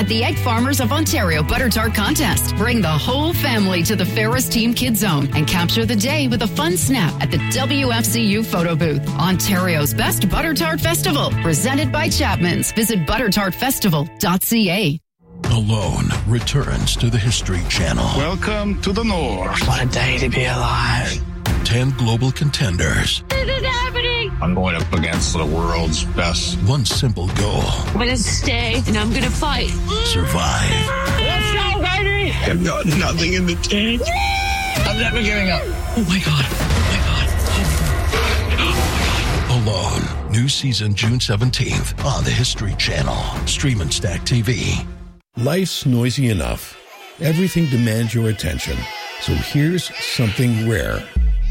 with the Egg Farmers of Ontario Butter Tart Contest. Bring the whole family to the Ferris Team Kids Zone and capture the day with a fun snap at the WFCU photo booth. Ontario's best Butter Tart Festival, presented by Chapman's. Visit buttertartfestival.ca. Alone returns to the History Channel. Welcome to the North. What a day to be alive. 10 global contenders. This is happening. I'm going up against the world's best. One simple goal. I'm going to stay and I'm going to fight. Survive. Let's go, baby. I've got nothing in the tank. I'm never giving up. Oh my God. Alone. New season June 17th on the History Channel. Stream and Stack TV. Life's noisy enough. Everything demands your attention. So here's something rare.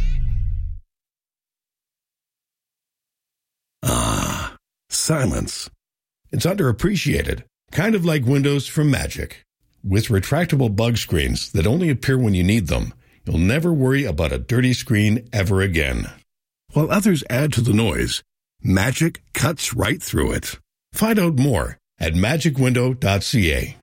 Silence. It's underappreciated, kind of like Windows from Magic. With retractable bug screens that only appear when you need them, you'll never worry about a dirty screen ever again. While others add to the noise, Magic cuts right through it. Find out more at magicwindow.ca.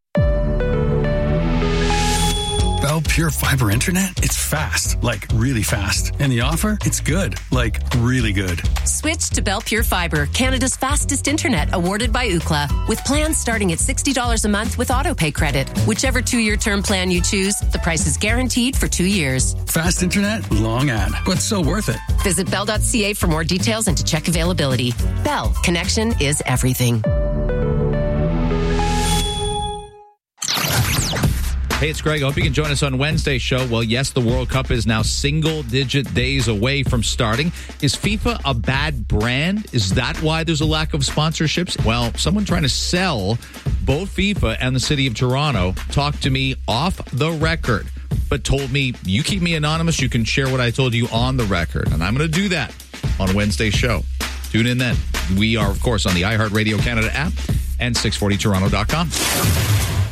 Bell Pure Fiber Internet? It's fast, like really fast. And the offer? It's good, like really good. Switch to Bell Pure Fiber, Canada's fastest internet, awarded by Ookla. With plans starting at $60 a month with autopay credit. Whichever 2-year term plan you choose, the price is guaranteed for 2 years. Fast internet, long ad, but so worth it. Visit bell.ca for more details and to check availability. Bell, connection is everything. Hey, it's Greg. I hope you can join us on Wednesday's show. Well, yes, the World Cup is now single-digit days away from starting. Is FIFA a bad brand? Is that why there's a lack of sponsorships? Well, someone trying to sell both FIFA and the city of Toronto talked to me off the record, but told me, you keep me anonymous, you can share what I told you on the record. And I'm going to do that on Wednesday's show. Tune in then. We are, of course, on the iHeartRadio Canada app and 640toronto.com.